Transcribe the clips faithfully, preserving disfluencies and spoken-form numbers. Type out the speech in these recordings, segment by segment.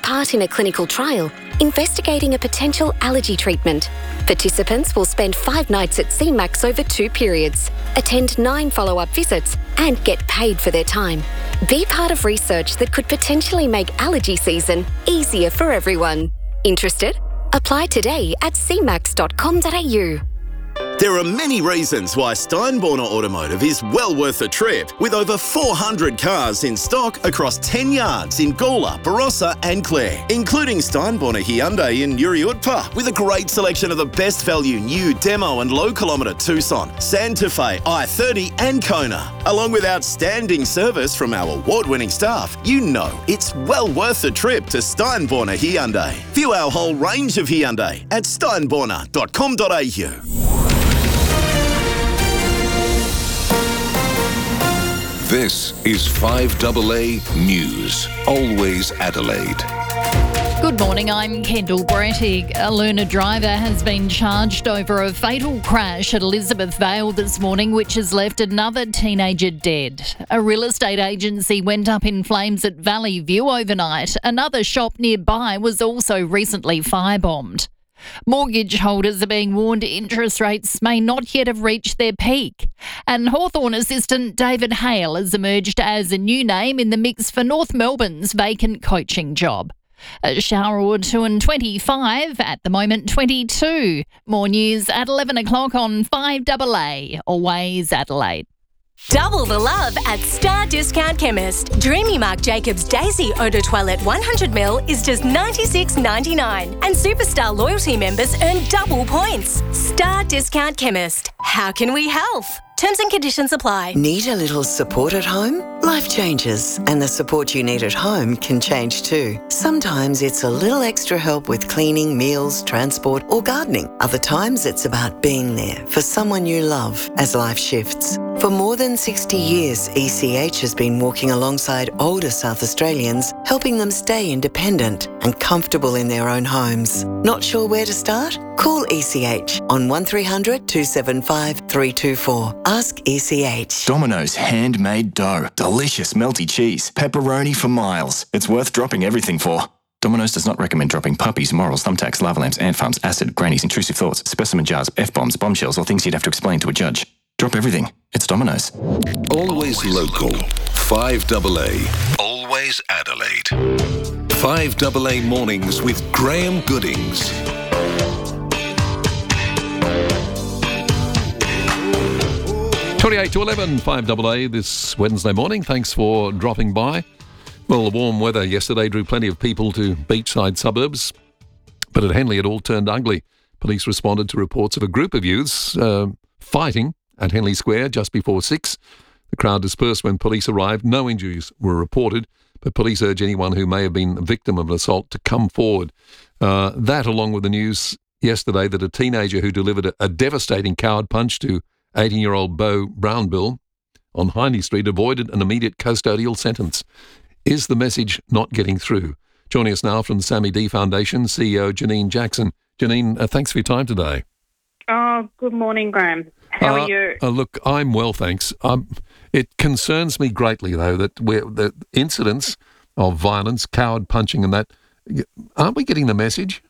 part in a clinical trial investigating a potential allergy treatment. Participants will spend five nights at C MAX over two periods, attend nine follow-up visits, and get paid for their time. Be part of research that could potentially make allergy season easier for everyone. Interested? Apply today at c max dot com dot a u. There are many reasons why Steinborner Automotive is well worth a trip, with over four hundred cars in stock across ten yards in Gawler, Barossa and Clare, including Steinborner Hyundai in Uriutpa, with a great selection of the best value new demo and low kilometre Tucson, Santa Fe, I thirty and Kona. Along with outstanding service from our award-winning staff, you know it's well worth a trip to Steinborner Hyundai. View our whole range of Hyundai at steinborner dot com dot a u. This is five A A News, always Adelaide. Good morning, I'm Kendall Brettig. A Luna driver has been charged over a fatal crash at Elizabeth Vale this morning, which has left another teenager dead. A real estate agency went up in flames at Valley View overnight. Another shop nearby was also recently firebombed. Mortgage holders are being warned interest rates may not yet have reached their peak. And Hawthorn assistant David Hale has emerged as a new name in the mix for North Melbourne's vacant coaching job. A shower or two and twenty-five, at the moment twenty-two. More news at eleven o'clock on five A A, always Adelaide. Double the love at Star Discount Chemist. Dreamy Marc Jacobs Daisy Eau de Toilette one hundred milliliters is just ninety-six ninety-nine, and Superstar loyalty members earn double points. Star Discount Chemist. How can we help? Terms and conditions apply. Need a little support at home? Life changes, and the support you need at home can change too. Sometimes it's a little extra help with cleaning, meals, transport, or gardening. Other times it's about being there for someone you love as life shifts. For more than sixty years, E C H has been walking alongside older South Australians, helping them stay independent and comfortable in their own homes. Not sure where to start? Call E C H on one three hundred two seven five three two four. Ask E C H. Domino's handmade dough. Delicious melty cheese. Pepperoni for miles. It's worth dropping everything for. Domino's does not recommend dropping puppies, morals, thumbtacks, lava lamps, ant farms, acid, grannies, intrusive thoughts, specimen jars, F-bombs, bombshells, or things you'd have to explain to a judge. Drop everything. It's Domino's. Always local. five A A, always Adelaide. five A A mornings with Graham Goodings. twenty-eight to eleven, five A A this Wednesday morning. Thanks for dropping by. Well, the warm weather yesterday drew plenty of people to beachside suburbs, but at Henley it all turned ugly. Police responded to reports of a group of youths uh, fighting at Henley Square just before six. The crowd dispersed when police arrived. No injuries were reported, but police urge anyone who may have been a victim of an assault to come forward. Uh, that, along with the news yesterday that a teenager who delivered a, a devastating coward punch to eighteen-year-old Beau Brownbill on Hindley Street avoided an immediate custodial sentence. Is the message not getting through? Joining us now from the Sammy D Foundation, C E O Janine Jackson. Janine, uh, thanks for your time today. Oh, good morning, Graham. How uh, are you? Uh, look, I'm well, thanks. Um, it concerns me greatly, though, that we're, the incidents of violence, coward punching and that, aren't we getting the message?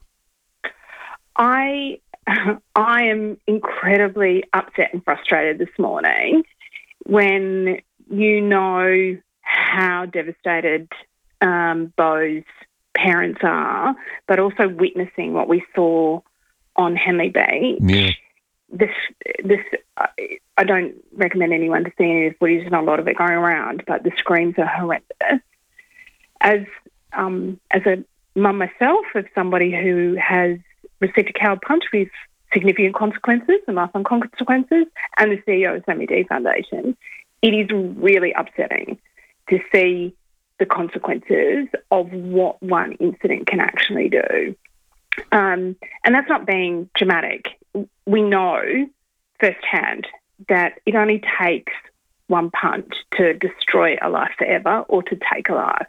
I I am incredibly upset and frustrated this morning when you know how devastated um, Beau's parents are, but also witnessing what we saw on Henley Beach. Yeah. This, this, I don't recommend anyone to see any of this footage. There's not a lot of it going around, but the screams are horrendous. As um, as a mum myself, of somebody who has received a coward punch with significant consequences and lifelong consequences, and the C E O of Sammy D Foundation, it is really upsetting to see the consequences of what one incident can actually do. Um, and that's not being dramatic. We know firsthand that it only takes one punch to destroy a life forever or to take a life.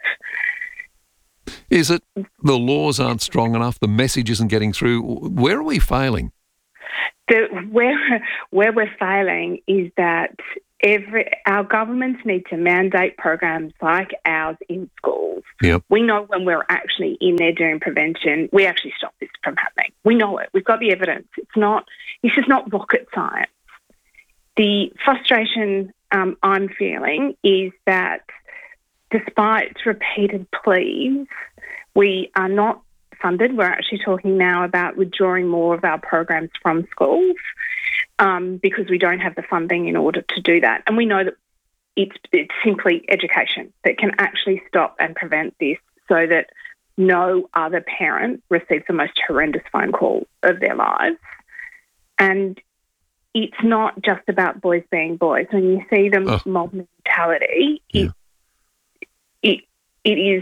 Is it the laws aren't strong enough, the message isn't getting through? Where are we failing? The, where, where we're failing is that every our governments need to mandate programs like ours in schools. Yep. We know when we're actually in there doing prevention, we actually stop this from happening. We know it. We've got the evidence. It's not. This is not rocket science. The frustration um, I'm feeling is that despite repeated pleas, we are not funded. We're actually talking now about withdrawing more of our programs from schools um, because we don't have the funding in order to do that. And we know that it's, it's simply education that can actually stop and prevent this so that no other parent receives the most horrendous phone call of their lives. And it's not just about boys being boys. When you see the oh. mob mentality, yeah. it, it, it is...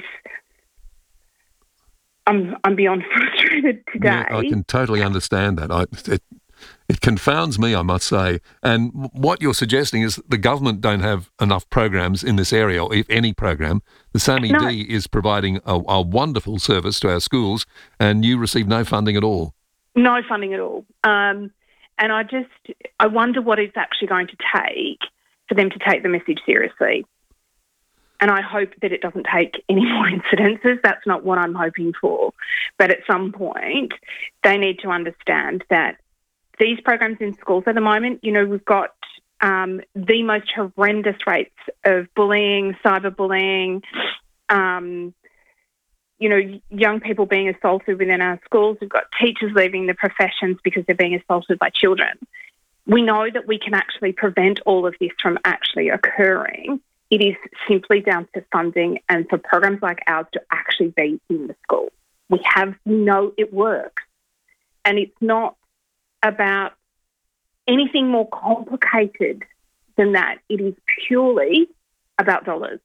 I'm I'm beyond frustrated today. Yeah, I can totally understand that. I, it, it confounds me, I must say. And what you're suggesting is the government don't have enough programs in this area, or if any program. The SAMI No. D is providing a, a wonderful service to our schools, and you receive no funding at all. No funding at all. Um, and I just, I wonder what it's actually going to take for them to take the message seriously. And I hope that it doesn't take any more incidences. That's not what I'm hoping for. But at some point, they need to understand that these programs in schools at the moment, you know, we've got um, the most horrendous rates of bullying, cyberbullying, um, you know, young people being assaulted within our schools. We've got teachers leaving the professions because they're being assaulted by children. We know that we can actually prevent all of this from actually occurring. It is simply down to funding and for programs like ours to actually be in the school. We have no, it works. And it's not about anything more complicated than that. It is purely about dollars.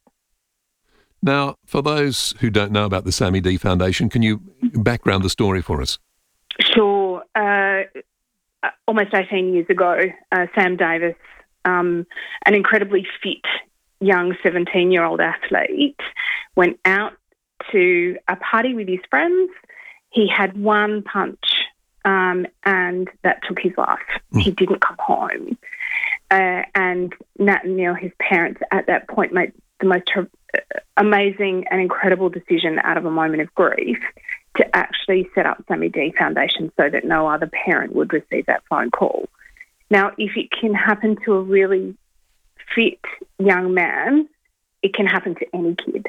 Now, for those who don't know about the SAMI D Foundation, can you background the story for us? Sure. Uh, almost eighteen years ago, uh, Sam Davis, um, an incredibly fit young seventeen-year-old athlete, went out to a party with his friends. He had one punch um, and that took his life. Mm. He didn't come home. Uh, and Nat and Neil, his parents, at that point made the most uh, amazing and incredible decision out of a moment of grief to actually set up SAMI D Foundation so that no other parent would receive that phone call. Now, if it can happen to a really fit young man, it can happen to any kid.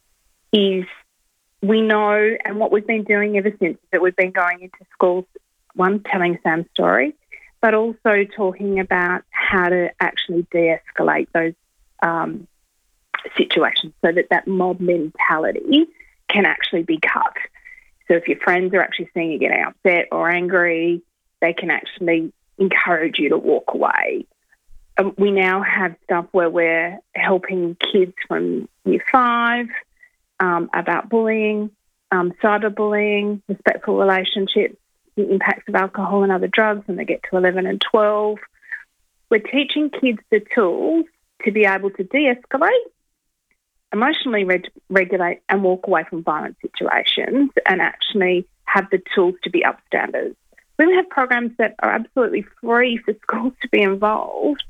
Is we know, and what we've been doing ever since, that we've been going into schools, one, telling Sam's story, but also talking about how to actually de-escalate those um, situations so that that mob mentality can actually be cut. So if your friends are actually seeing you getting upset or angry, they can actually encourage you to walk away. Um, we now have stuff where we're helping kids from year five um, about bullying, um, cyberbullying, respectful relationships, the impacts of alcohol and other drugs when they get to eleven and twelve. We're teaching kids the tools to be able to de-escalate, emotionally reg- regulate and walk away from violent situations and actually have the tools to be upstanders. We have programs that are absolutely free for schools to be involved,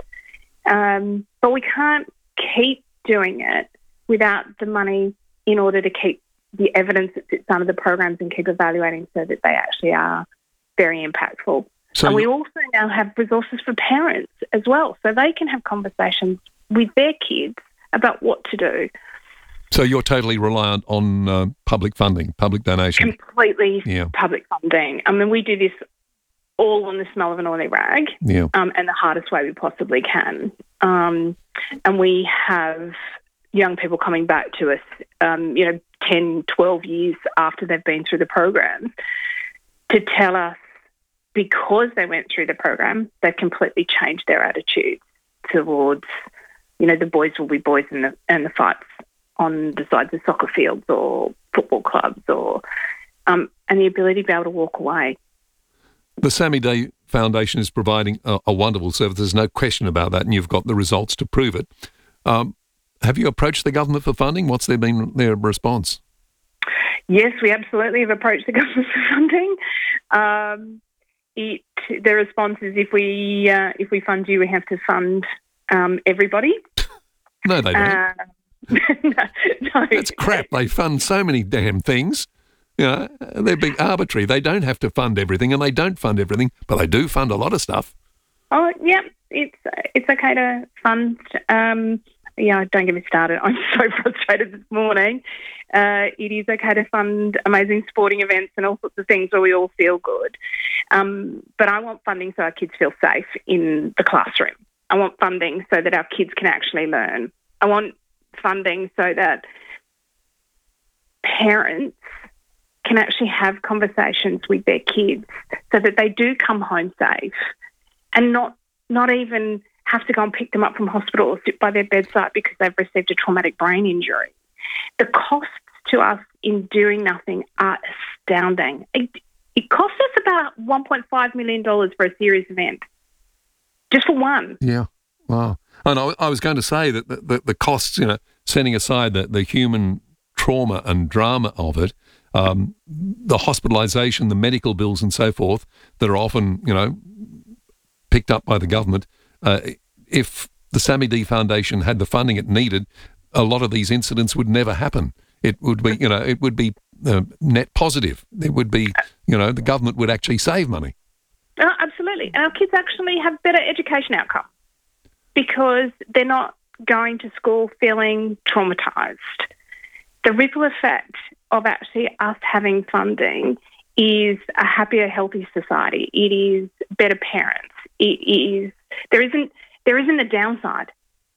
um, but we can't keep doing it without the money in order to keep the evidence that sits under the programs and keep evaluating so that they actually are very impactful. So and we also now have resources for parents as well, so they can have conversations with their kids about what to do. So you're totally reliant on uh, public funding, public donation? Completely yeah. public funding. I mean, we do this all on the smell of an oily rag yeah. um, and the hardest way we possibly can. Um, and we have young people coming back to us, um, you know, ten, twelve years after they've been through the program to tell us because they went through the program, they've completely changed their attitudes towards, you know, the boys will be boys and the, and the fights on the sides of soccer fields or football clubs or um, and the ability to be able to walk away. The SAMI D Foundation is providing a, a wonderful service. There's no question about that, and you've got the results to prove it. Um, have you approached the government for funding? What's their been their response? Yes, we absolutely have approached the government for funding. Um, it, their response is if we uh, if we fund you, we have to fund um, everybody. No, they don't. Uh, no, no. That's crap. They fund so many damn things. You know, they're being arbitrary. They don't have to fund everything, and they don't fund everything, but they do fund a lot of stuff. Oh, yeah, it's it's okay to fund. Um, yeah, don't get me started. I'm so frustrated this morning. Uh, it is okay to fund amazing sporting events and all sorts of things where we all feel good. Um, but I want funding so our kids feel safe in the classroom. I want funding so that our kids can actually learn. I want funding so that parents can actually have conversations with their kids so that they do come home safe and not not even have to go and pick them up from hospital or sit by their bedside because they've received a traumatic brain injury. The costs to us in doing nothing are astounding. It, it costs us about one point five million dollars for a serious event, just for one. Yeah, wow. And I, I was going to say that the, the, the costs, you know, setting aside the, the human trauma and drama of it, um, the hospitalisation, the medical bills and so forth that are often, you know, picked up by the government. Uh, if the Sammy D Foundation had the funding it needed, a lot of these incidents would never happen. It would be, you know, it would be uh, net positive. It would be, you know, the government would actually save money. Oh, absolutely. And our kids actually have better education outcome because they're not going to school feeling traumatised. The ripple effect of actually us having funding is a happier, healthy society. It is better parents. It is there isn't there isn't a downside.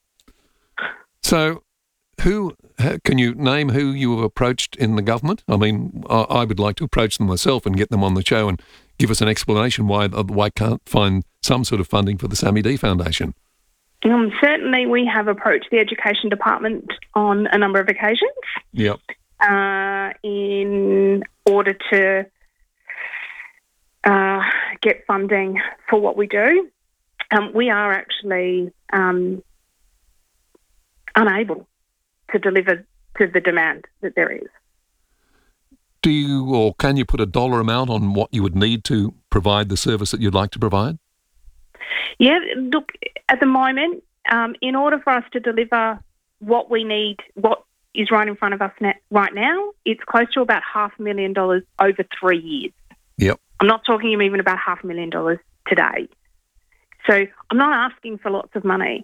So, who can you name who you have approached in the government? I mean, I, I would like to approach them myself and get them on the show and give us an explanation why why can't find some sort of funding for the Sammy D Foundation. Um, certainly, we have approached the Education Department on a number of occasions. Yep. Uh, in order to uh, get funding for what we do. Um, we are actually um, unable to deliver to the demand that there is. Do you or can you put a dollar amount on what you would need to provide the service that you'd like to provide? Yeah, look, at the moment, um, in order for us to deliver what we need, what is right in front of us na- right now, it's close to about half a million dollars over three years. Yep. I'm not talking even about half a million dollars today. So I'm not asking for lots of money.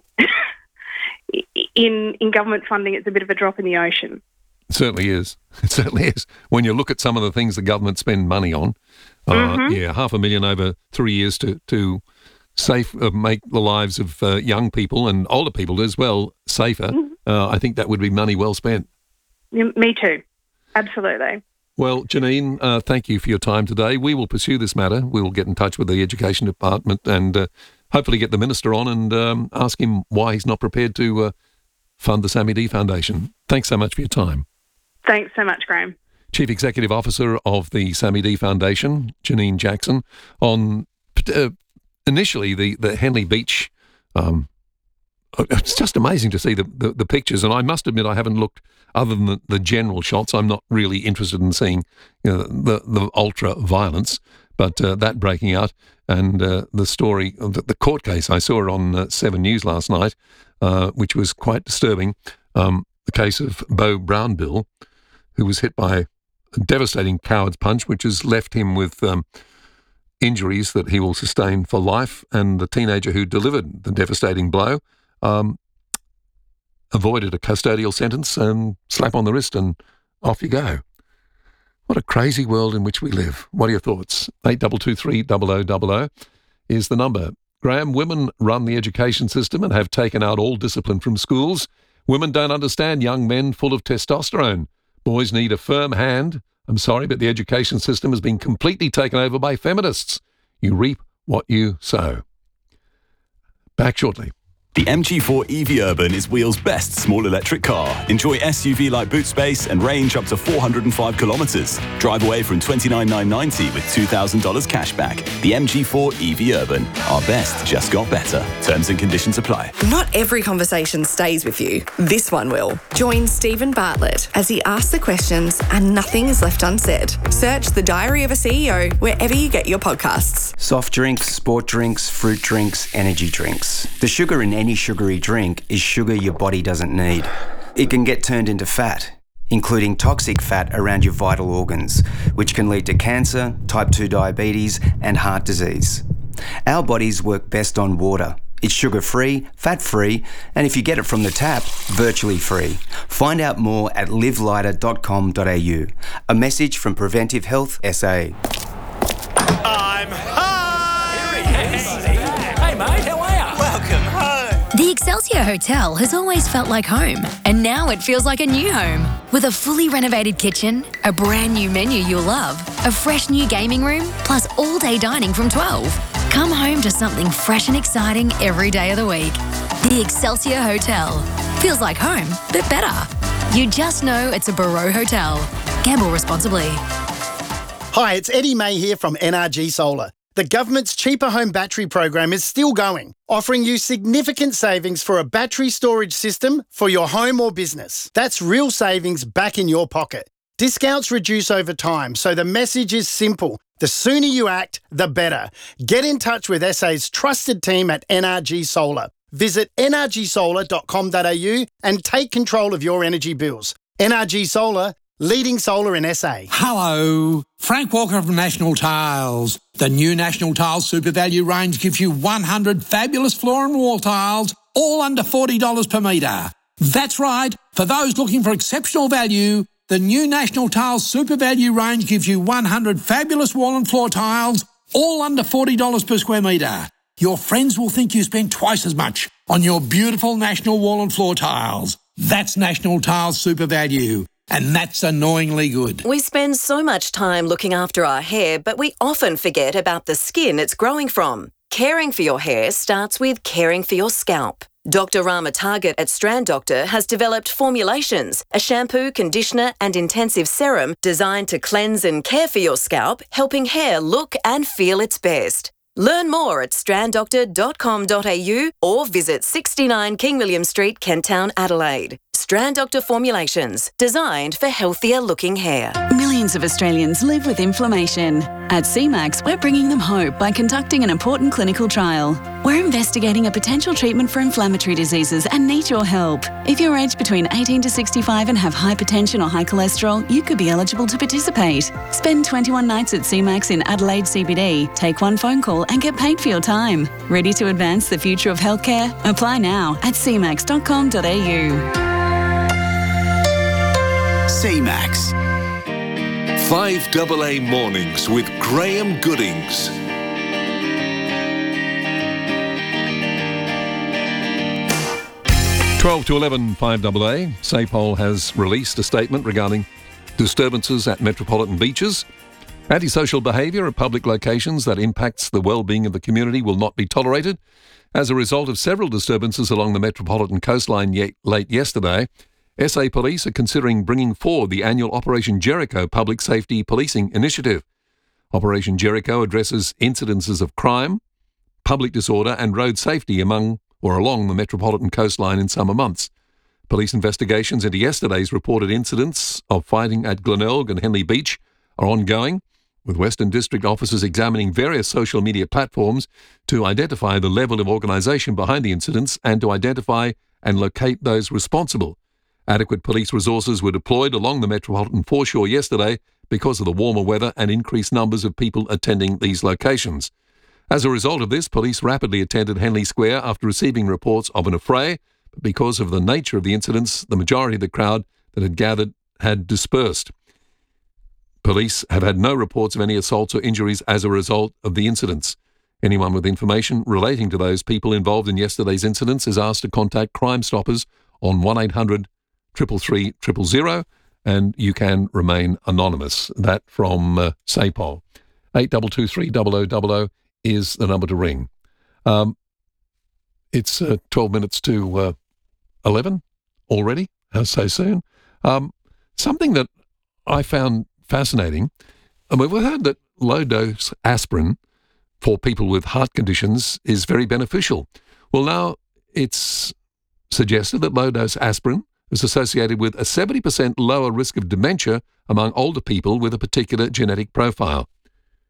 in in government funding, it's a bit of a drop in the ocean. It certainly is. It certainly is. When you look at some of the things the government spend money on, uh, mm-hmm. yeah, half a million over three years to to safe uh, make the lives of uh, young people and older people as well safer. Mm-hmm. Uh, I think that would be money well spent. Me too. Absolutely. Well, Janine, uh, thank you for your time today. We will pursue this matter. We will get in touch with the Education Department and uh, hopefully get the Minister on and um, ask him why he's not prepared to uh, fund the Sammy D Foundation. Thanks so much for your time. Thanks so much, Graham. Chief Executive Officer of the Sammy D Foundation, Janine Jackson, on uh, initially the, the Henley Beach. Um, it's just amazing to see the, the, the pictures, and I must admit I haven't looked other than the, the general shots. I'm not really interested in seeing you know, the, the ultra violence, but uh, that breaking out and uh, the story, the, the court case I saw on uh, Seven News last night, uh, which was quite disturbing. Um, the case of Beau Brownbill, who was hit by a devastating coward's punch, which has left him with um, injuries that he will sustain for life. And the teenager who delivered the devastating blow um, avoided a custodial sentence and slap on the wrist and off you go. What a crazy world in which we live. What are your thoughts? eight two two three double oh double oh is the number. Graham, women run the education system and have taken out all discipline from schools. Women don't understand young men full of testosterone. Boys need a firm hand. I'm sorry, but the education system has been completely taken over by feminists. You reap what you sow. Back shortly. The M G four E V Urban is Wheel's best small electric car. Enjoy S U V-like boot space and range up to four hundred five kilometres. Drive away from twenty-nine thousand nine hundred ninety with two thousand dollars cash back. The M G four E V Urban. Our best just got better. Terms and conditions apply. Not every conversation stays with you. This one will. Join Stephen Bartlett as he asks the questions and nothing is left unsaid. Search The Diary of a C E O wherever you get your podcasts. Soft drinks, sport drinks, fruit drinks, energy drinks. The sugar in any any sugary drink is sugar your body doesn't need. It can get turned into fat, including toxic fat around your vital organs, which can lead to cancer, type two diabetes, and heart disease. Our bodies work best on water. It's sugar-free, fat-free, and if you get it from the tap, virtually free. Find out more at live lighter dot com dot a u. A message from Preventive Health S A. I'm home! Hey mate, how are you? Welcome home! The Excelsior Hotel has always felt like home, and now it feels like a new home. With a fully renovated kitchen, a brand new menu you'll love, a fresh new gaming room, plus all-day dining from twelve. Come home to something fresh and exciting every day of the week. The Excelsior Hotel. Feels like home, but better. You just know it's a Barreau Hotel. Gamble responsibly. Hi, it's Eddie May here from N R G Solar. The government's Cheaper Home Battery program is still going, offering you significant savings for a battery storage system for your home or business. That's real savings back in your pocket. Discounts reduce over time, so the message is simple. The sooner you act, the better. Get in touch with S A's trusted team at N R G Solar. Visit n r g solar dot com dot a u and take control of your energy bills. N R G Solar, leading solar in S A. Hello, Frank Walker from National Tiles. The new National Tiles Super Value range gives you one hundred fabulous floor and wall tiles, all under forty dollars per metre. That's right, for those looking for exceptional value, the new National Tiles Super Value range gives you one hundred fabulous wall and floor tiles, all under forty dollars per square metre. Your friends will think you spent twice as much on your beautiful National wall and floor tiles. That's National Tiles Super Value, and that's annoyingly good. We spend so much time looking after our hair, but we often forget about the skin it's growing from. Caring for your hair starts with caring for your scalp. Doctor Rama Target at Strand Doctor has developed formulations, a shampoo, conditioner and intensive serum designed to cleanse and care for your scalp, helping hair look and feel its best. Learn more at strand doctor dot com dot a u or visit sixty-nine King William Street, Kent Town, Adelaide. Strand Doctor Formulations, designed for healthier looking hair. Millions of Australians live with inflammation. At C MAX, we're bringing them hope by conducting an important clinical trial. We're investigating a potential treatment for inflammatory diseases and need your help. If you're aged between eighteen to sixty-five and have hypertension or high cholesterol, you could be eligible to participate. Spend twenty-one nights at C MAX in Adelaide C B D, take one phone call and get paid for your time. Ready to advance the future of healthcare? Apply now at c max dot com dot a u. C MAX. five double A Mornings with Graham Goodings. twelve to eleven, five double A. SAPOL has released a statement regarding disturbances at metropolitan beaches. Antisocial behaviour at public locations that impacts the well-being of the community will not be tolerated. As a result of several disturbances along the metropolitan coastline yet late yesterday, S A Police are considering bringing forward the annual Operation Jericho Public Safety Policing Initiative. Operation Jericho addresses incidences of crime, public disorder and road safety among or along the metropolitan coastline in summer months. Police investigations into yesterday's reported incidents of fighting at Glenelg and Henley Beach are ongoing, with Western District officers examining various social media platforms to identify the level of organisation behind the incidents and to identify and locate those responsible. Adequate police resources were deployed along the metropolitan foreshore yesterday because of the warmer weather and increased numbers of people attending these locations. As a result of this, police rapidly attended Henley Square after receiving reports of an affray, but because of the nature of the incidents, the majority of the crowd that had gathered had dispersed. Police have had no reports of any assaults or injuries as a result of the incidents. Anyone with information relating to those people involved in yesterday's incidents is asked to contact Crime Stoppers on one eight hundred, three three three, zero zero zero, and you can remain anonymous. That from uh, SAPOL. eight two two three, zero zero zero zero is the number to ring. Um, it's uh, twelve minutes to uh, eleven already, how so soon. Um, something that I found fascinating, I mean, we've heard that low-dose aspirin for people with heart conditions is very beneficial. Well, now it's suggested that low-dose aspirin is associated with a seventy percent lower risk of dementia among older people with a particular genetic profile.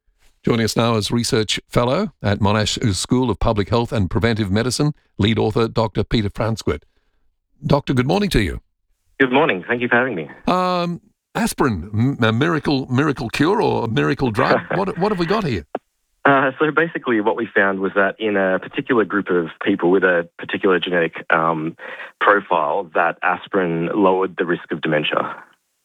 Joining us now as Research Fellow at Monash School of Public Health and Preventive Medicine, lead author Doctor Peter Frantzquist. Doctor, good morning to you. Good morning. Thank you for having me. Um, aspirin, a miracle miracle cure or a miracle drug? what what have we got here? Uh, so basically what we found was that in a particular group of people with a particular genetic um, profile, that aspirin lowered the risk of dementia.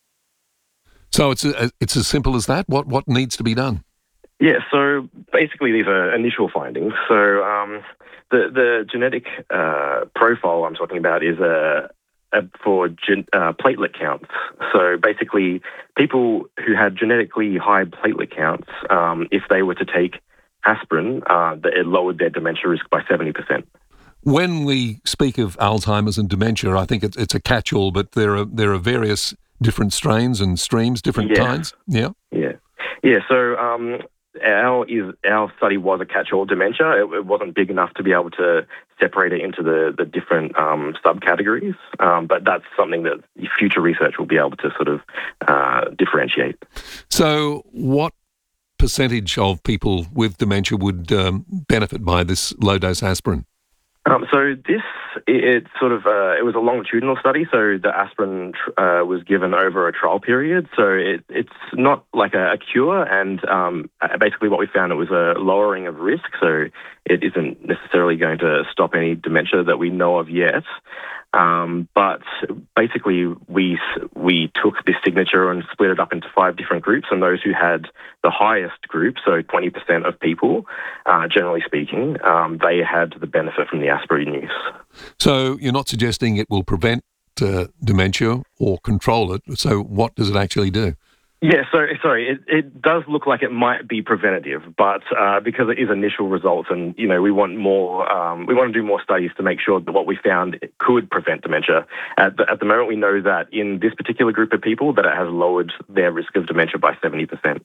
So it's a, it's as simple as that? What what needs to be done? Yeah, so basically these are initial findings. So um, the, the genetic uh, profile I'm talking about is a, a for gen, uh, platelet counts. So basically people who had genetically high platelet counts, um, if they were to take aspirin, uh, it lowered their dementia risk by seventy percent. When we speak of Alzheimer's and dementia, I think it's, it's a catch-all, but there are there are various different strains and streams, different yeah. kinds. Yeah, yeah, yeah. So um, our is our study was a catch-all dementia. It, it wasn't big enough to be able to separate it into the the different um, subcategories, um, but that's something that future research will be able to sort of uh, differentiate. So, what percentage of people with dementia would um, benefit by this low-dose aspirin? Um, so this, it, it sort of, uh, it was a longitudinal study, so the aspirin uh, was given over a trial period, so it, it's not like a, a cure, and um, basically what we found, it was a lowering of risk, so it isn't necessarily going to stop any dementia that we know of yet. Um, but basically, we we took this signature and split it up into five different groups, and those who had the highest group, so twenty percent of people, uh, generally speaking, um, they had the benefit from the aspirin use. So you're not suggesting it will prevent uh, dementia or control it. So what does it actually do? Yeah, so sorry, it, it does look like it might be preventative, but uh, because it is initial results, and you know we want more, um, we want to do more studies to make sure that what we found could prevent dementia. At the, at the moment, we know that in this particular group of people, that it has lowered their risk of dementia by seventy percent.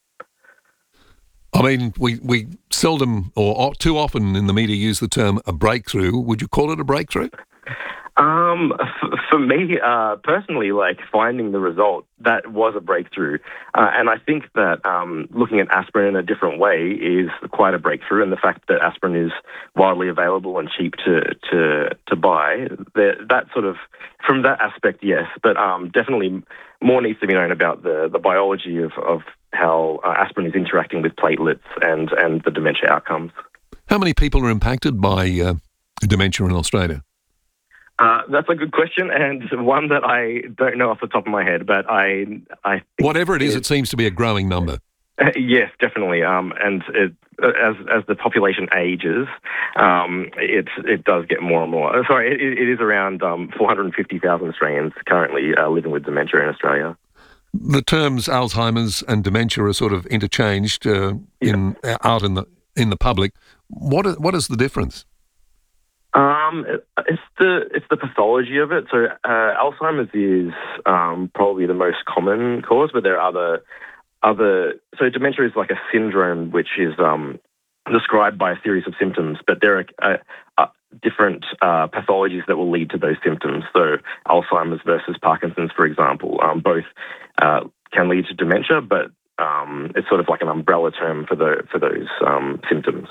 I mean, we we seldom or too often in the media use the term a breakthrough. Would you call it a breakthrough? Um, f- for me, uh, personally, like finding the result, that was a breakthrough. Uh, and I think that um, looking at aspirin in a different way is quite a breakthrough. And the fact that aspirin is widely available and cheap to to, to buy, that, that sort of, from that aspect, yes. But um, definitely more needs to be known about the, the biology of, of how uh, aspirin is interacting with platelets and, and the dementia outcomes. How many people are impacted by uh, dementia in Australia? Uh, that's a good question, and one that I don't know off the top of my head, but I... I Whatever it is, it seems to be a growing number. Uh, yes, definitely. Um, and it, as as the population ages, um, it it does get more and more. Sorry, it, it is around um, four hundred fifty thousand Australians currently uh, living with dementia in Australia. The terms Alzheimer's and dementia are sort of interchanged uh, in yeah. out in the in the public. What is, what is the difference? Um, it's the it's the pathology of it. So uh, Alzheimer's is um, probably the most common cause, but there are other other. So dementia is like a syndrome, which is um, described by a series of symptoms, but there are uh, uh, different uh, pathologies that will lead to those symptoms. So Alzheimer's versus Parkinson's, for example, um, both uh, can lead to dementia, but um, it's sort of like an umbrella term for the for those um, symptoms.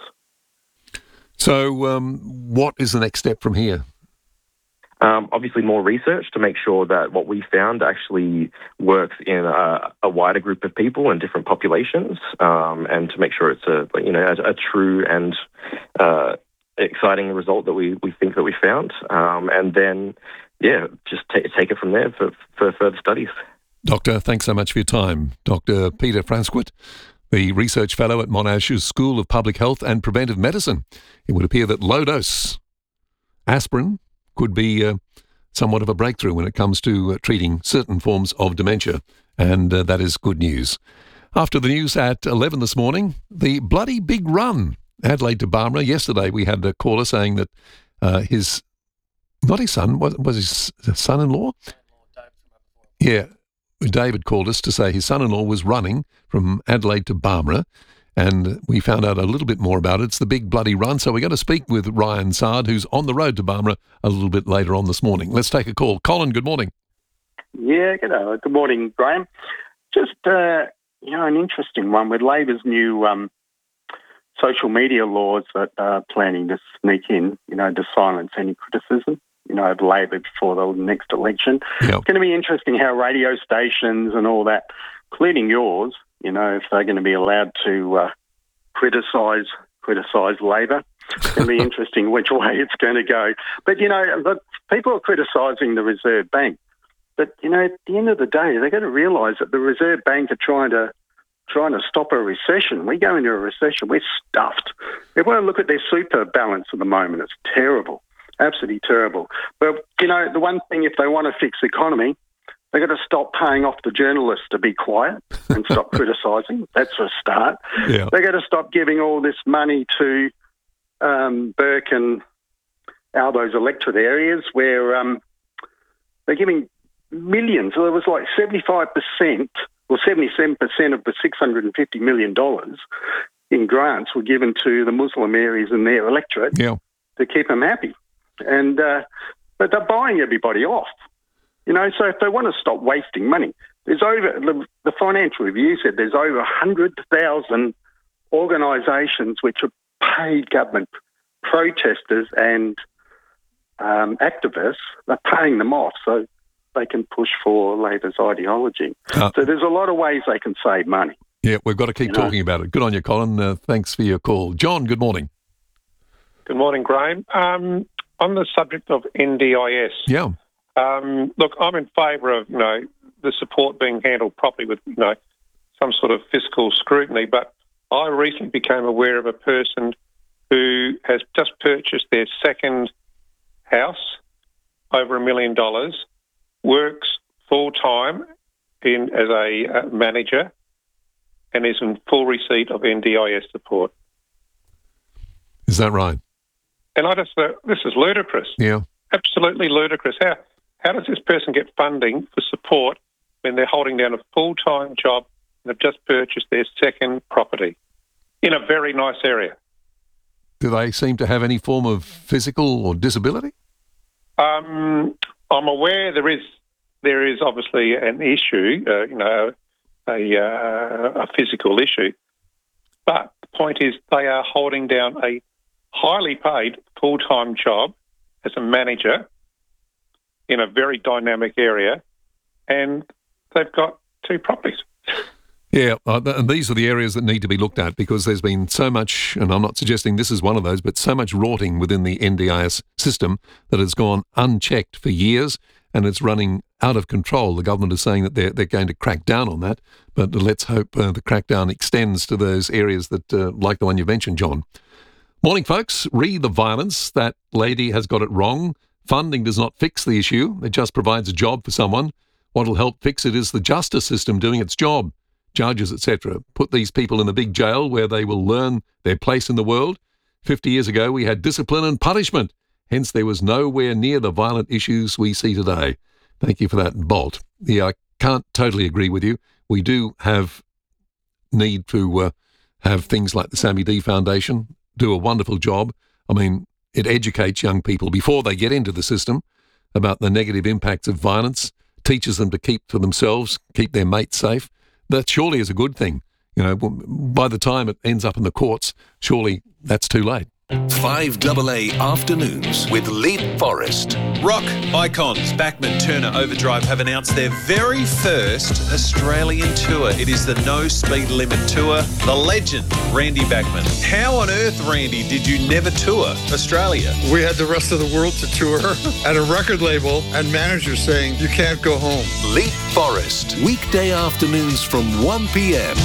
So um, what is the next step from here? Um, obviously more research to make sure that what we found actually works in a, a wider group of people and different populations, um, and to make sure it's a you know a, a true and uh, exciting result that we, we think that we found, um, and then yeah, just t- take it from there for, for further studies. Doctor, thanks so much for your time. Doctor Peter Frantzquist, the Research Fellow at Monash School of Public Health and Preventive Medicine. It would appear that low-dose aspirin could be uh, somewhat of a breakthrough when it comes to uh, treating certain forms of dementia, and uh, that is good news. After the news at eleven this morning, the bloody big run, Adelaide to Barmera. Yesterday we had a caller saying that uh, his, not his son, was, was his son-in-law? Yeah. David called us to say his son-in-law was running from Adelaide to Barmera, and we found out a little bit more about it. It's the big bloody run, so we're going to speak with Ryan Sard, who's on the road to Barmera a little bit later on this morning. Let's take a call. Colin, good morning. Yeah, good, uh, good morning, Graham. Just, uh, you know, an interesting one with Labor's new um, social media laws that are planning to sneak in, you know, to silence any criticism, you know, of Labor before the next election. Yep. It's going to be interesting how radio stations and all that, including yours, you know, if they're going to be allowed to uh, criticise criticise Labor. It's going to be interesting which way it's going to go. But, you know, look, people are criticising the Reserve Bank. But, you know, at the end of the day, they've got to realise that the Reserve Bank are trying to trying to stop a recession. We go into a recession, we're stuffed. Everyone look at their super balance at the moment. It's terrible, absolutely terrible. But, you know, the one thing, if they want to fix the economy, they've got to stop paying off the journalists to be quiet and stop criticising. That's a start. Yeah. They've got to stop giving all this money to um, Burke and Albo's electorate areas where um, they're giving millions. So it was like seventy-five percent or seventy-seven percent of the six hundred fifty million dollars in grants were given to the Muslim areas in their electorate yeah. to keep them happy. And uh, but they're buying everybody off. You know, so if they want to stop wasting money, there's over, the, the Financial Review said there's over one hundred thousand organisations which are paid government protesters and um, activists. They're paying them off so they can push for Labor's ideology. Uh, so there's a lot of ways they can save money. Yeah, we've got to keep You know? talking about it. Good on you, Colin. Uh, thanks for your call. John, good morning. Good morning, Graham. Um, on the subject of N D I S, Yeah. um, look, I'm in favour of, you know, the support being handled properly with, you know, some sort of fiscal scrutiny, but I recently became aware of a person who has just purchased their second house, over a million dollars, works full-time in as a uh, manager and is in full receipt of N D I S support. Is that right? And I just thought, this is ludicrous. Yeah. Absolutely ludicrous. How how does this person get funding for support when they're holding down a full-time job and have just purchased their second property in a very nice area? Do they seem to have any form of physical or disability? Um, I'm aware there is there is obviously an issue, uh, you know, a, uh, a physical issue. But the point is they are holding down a highly paid full-time job as a manager in a very dynamic area, and they've got two properties. Yeah, uh, th- and these are the areas that need to be looked at because there's been so much, and I'm not suggesting this is one of those, but so much rorting within the N D I S system that has gone unchecked for years and it's running out of control. The government is saying that they're, they're going to crack down on that, but let's hope uh, the crackdown extends to those areas that, uh, like the one you mentioned, John. Morning, folks. Re the violence. That lady has got it wrong. Funding does not fix the issue. It just provides a job for someone. What will help fix it is the justice system doing its job. Judges, et cetera. Put these people in a big jail where they will learn their place in the world. Fifty years ago, we had discipline and punishment. Hence, there was nowhere near the violent issues we see today. Thank you for that, Bolt. Yeah, I can't totally agree with you. We do have need to uh, have things like the Sammy D Foundation do a wonderful job. I mean, it educates young people before they get into the system about the negative impacts of violence, teaches them to keep for themselves, keep their mates safe. That surely is a good thing. You know, by the time it ends up in the courts, surely that's too late. five double A Afternoons with Leap Forest. Rock icons Bachman Turner Overdrive have announced their very first Australian tour. It is the No Speed Limit Tour. The legend, Randy Bachman. How on earth, Randy, did you never tour Australia? We had the rest of the world to tour at a record label and managers saying, you can't go home. Leap Forest. Weekday afternoons from one p.m.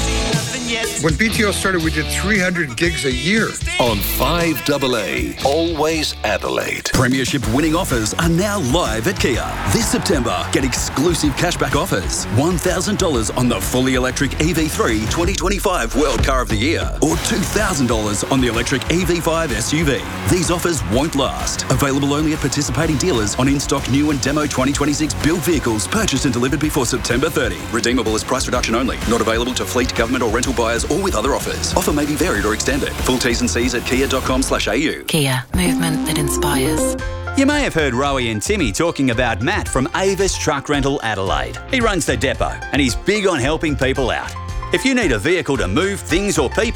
When B T O started, we did three hundred gigs a year. On five double A, Always Adelaide. Premiership winning offers are now live at Kia. This September, get exclusive cashback offers. one thousand dollars on the fully electric E V three twenty twenty-five World Car of the Year or two thousand dollars on the electric E V five S U V. These offers won't last. Available only at participating dealers on in-stock new and demo twenty twenty-six built vehicles purchased and delivered before September thirtieth. Redeemable as price reduction only. Not available to fleet, government or rental buyers or with other offers. Offer may be varied or extended. Full T's and C's at kia dot com slash a u. Kia, movement that inspires. You may have heard Rowie and Timmy talking about Matt from Avis Truck Rental Adelaide. He runs the depot and he's big on helping people out. If you need a vehicle to move things or people,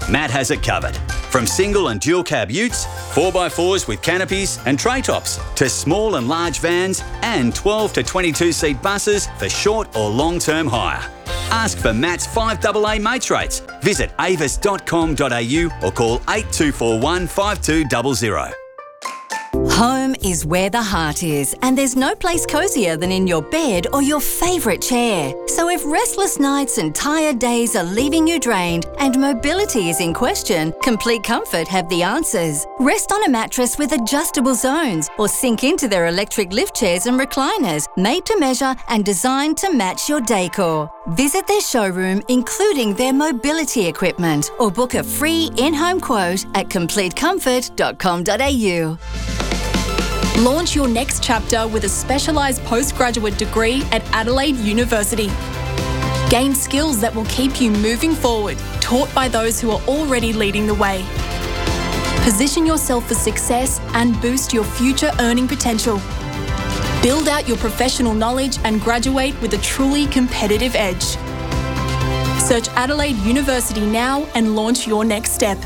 Matt has it covered. From single and dual cab utes, four by fours with canopies and tray tops, to small and large vans and twelve to twenty-two seat buses for short or long-term hire. Ask for Matt's five double A mates rates. Visit avis dot com dot a u or call eight two four one, five two zero zero. Home is where the heart is, and there's no place cosier than in your bed or your favourite chair. So if restless nights and tired days are leaving you drained and mobility is in question, Complete Comfort have the answers. Rest on a mattress with adjustable zones or sink into their electric lift chairs and recliners, made to measure and designed to match your decor. Visit their showroom, including their mobility equipment, or book a free in-home quote at complete comfort dot com dot a u. Launch your next chapter with a specialised postgraduate degree at Adelaide University. Gain skills that will keep you moving forward, taught by those who are already leading the way. Position yourself for success and boost your future earning potential. Build out your professional knowledge and graduate with a truly competitive edge. Search Adelaide University now and launch your next step.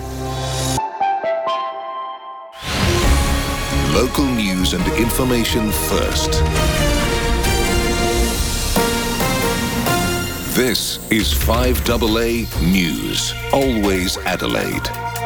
Local news and information first. This is five double A News. Always Adelaide.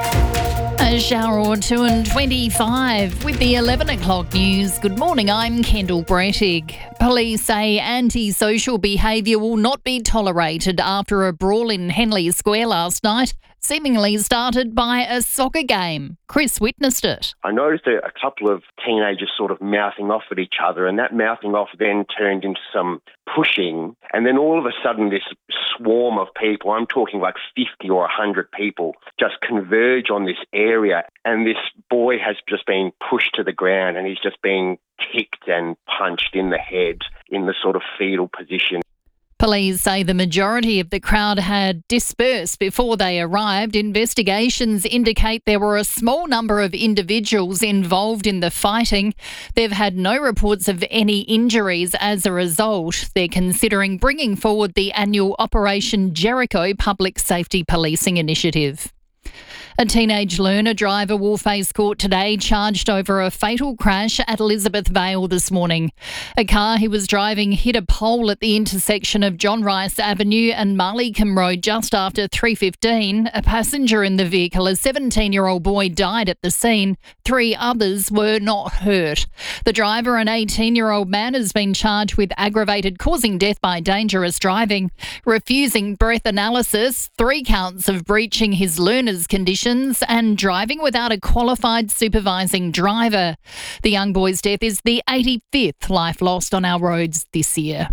A shower or two and twenty-five with the eleven o'clock news. Good morning, I'm Kendall Brettig. Police say antisocial behaviour will not be tolerated after a brawl in Henley Square last night, seemingly started by a soccer game. Chris witnessed it. I noticed a, a couple of teenagers sort of mouthing off at each other, and that mouthing off then turned into some pushing, and then all of a sudden this swarm of people, I'm talking like fifty or one hundred people, just converge on this area, and this boy has just been pushed to the ground and he's just being kicked and punched in the head in the sort of fetal position. Police say the majority of the crowd had dispersed before they arrived. Investigations indicate there were a small number of individuals involved in the fighting. They've had no reports of any injuries as a result. They're considering bringing forward the annual Operation Jericho Public Safety Policing Initiative. A teenage learner driver will face court today, charged over a fatal crash at Elizabeth Vale this morning. A car he was driving hit a pole at the intersection of John Rice Avenue and Marleycombe Road just after three fifteen. A passenger in the vehicle, a seventeen-year-old boy, died at the scene. Three others were not hurt. The driver, an eighteen-year-old man, has been charged with aggravated causing death by dangerous driving, refusing breath analysis, three counts of breaching his learner's conditions, and driving without a qualified supervising driver. The young boy's death is the eighty-fifth life lost on our roads this year.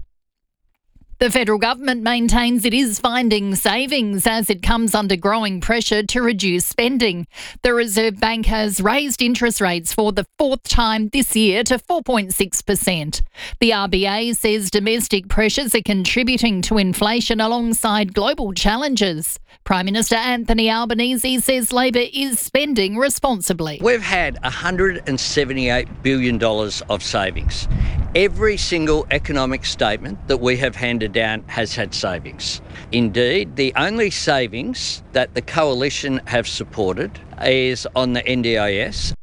The federal government maintains it is finding savings as it comes under growing pressure to reduce spending. The Reserve Bank has raised interest rates for the fourth time this year to four point six percent. The R B A says domestic pressures are contributing to inflation alongside global challenges. Prime Minister Anthony Albanese says Labor is spending responsibly. We've had one hundred seventy-eight billion dollars of savings. Every single economic statement that we have handed down has had savings. Indeed, the only savings that the Coalition have supported is on the N D I S.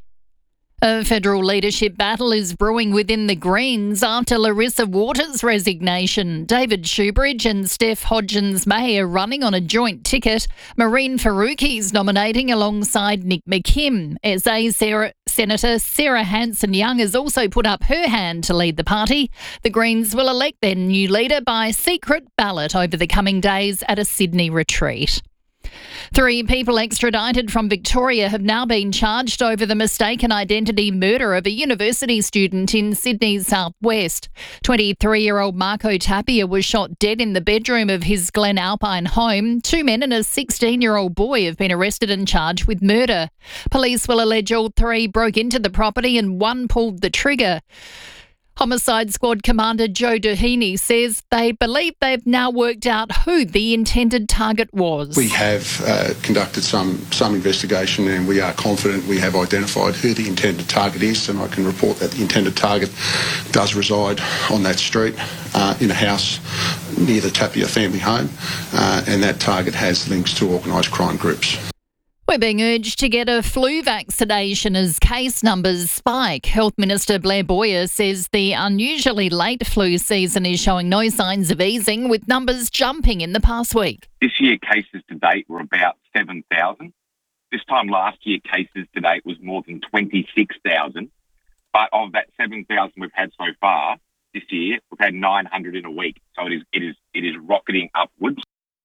A federal leadership battle is brewing within the Greens after Larissa Waters' resignation. David Shoebridge and Steph Hodgins-May are running on a joint ticket. Maureen Faruqi's nominating alongside Nick McKim. S A Sarah, Senator Sarah Hanson-Young has also put up her hand to lead the party. The Greens will elect their new leader by secret ballot over the coming days at a Sydney retreat. Three people extradited from Victoria have now been charged over the mistaken identity murder of a university student in Sydney's southwest. twenty-three-year-old Marco Tapia was shot dead in the bedroom of his Glen Alpine home. Two men and a sixteen-year-old boy have been arrested and charged with murder. Police will allege all three broke into the property and one pulled the trigger. Homicide Squad Commander Joe Doheny says they believe they've now worked out who the intended target was. We have uh, conducted some some investigation and we are confident we have identified who the intended target is, and I can report that the intended target does reside on that street uh, in a house near the Tapia family home, uh, and that target has links to organised crime groups. We're being urged to get a flu vaccination as case numbers spike. Health Minister Blair Boyer says the unusually late flu season is showing no signs of easing, with numbers jumping in the past week. This year, cases to date were about seven thousand. This time last year, cases to date was more than twenty-six thousand. But of that seven thousand we've had so far this year, we've had nine hundred in a week. So it is, it is, it is rocketing upwards.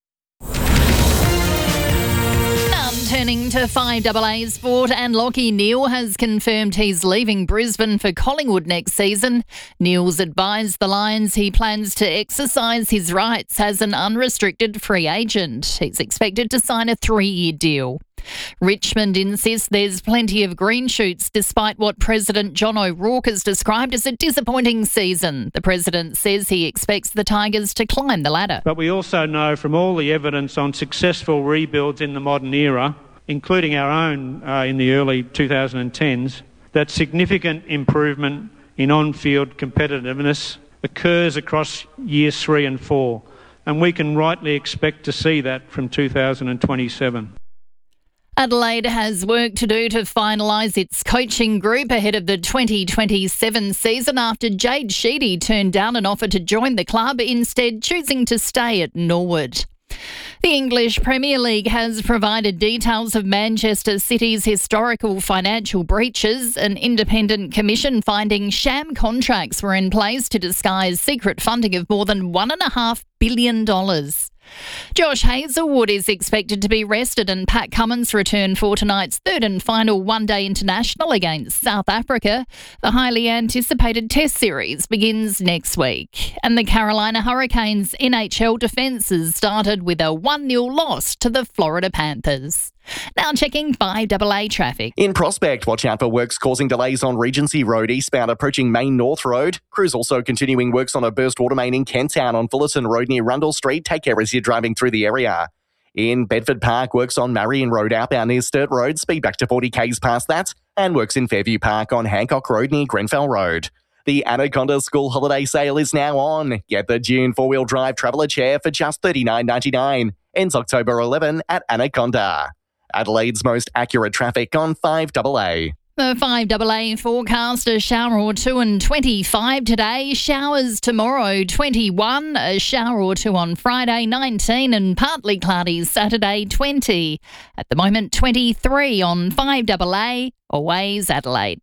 Turning to five A A sport, and Lachie Neale has confirmed he's leaving Brisbane for Collingwood next season. Neale's advised the Lions he plans to exercise his rights as an unrestricted free agent. He's expected to sign a three-year deal. Richmond insists there's plenty of green shoots despite what President John O'Rourke has described as a disappointing season. The President says he expects the Tigers to climb the ladder. But we also know from all the evidence on successful rebuilds in the modern era, including our own uh, in the early two thousand tens, that significant improvement in on-field competitiveness occurs across years three and four, and we can rightly expect to see that from two thousand twenty-seven. Adelaide has work to do to finalise its coaching group ahead of the twenty twenty-seven season after Jade Sheedy turned down an offer to join the club, instead choosing to stay at Norwood. The English Premier League has provided details of Manchester City's historical financial breaches. An independent commission finding sham contracts were in place to disguise secret funding of more than one point five billion dollars. Josh Hazlewood is expected to be rested, and Pat Cummins return for tonight's third and final one-day international against South Africa. The highly anticipated Test series begins next week. And the Carolina Hurricanes N H L defences started with a one nil loss to the Florida Panthers. Now checking five A A traffic. In Prospect, watch out for works causing delays on Regency Road eastbound approaching Main North Road. Crews also continuing works on a burst water main in Kent Town on Fullerton Road near Rundle Street. Take care as you're driving through the area. In Bedford Park, works on Marion Road outbound near Sturt Road. Speed back to forty k's past that. And works in Fairview Park on Hancock Road near Grenfell Road. The Anaconda School Holiday Sale is now on. Get the June four-wheel drive traveller chair for just thirty-nine ninety-nine. Ends October eleventh at Anaconda. Adelaide's most accurate traffic on five A A. The five A A forecast: a shower or two and twenty-five today. Showers tomorrow, twenty-one. A shower or two on Friday, nineteen. And partly cloudy Saturday, twenty. At the moment, twenty-three on five A A. Always Adelaide.